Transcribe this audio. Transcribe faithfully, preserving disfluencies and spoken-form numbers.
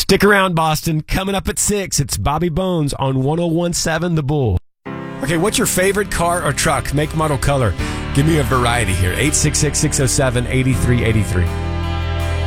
Stick around, Boston. Coming up at six, it's Bobby Bones on one oh one seven The Bull. Okay, what's your favorite car or truck? Make, model, color. Give me a variety here. eight six six, six oh seven, eight three eight three.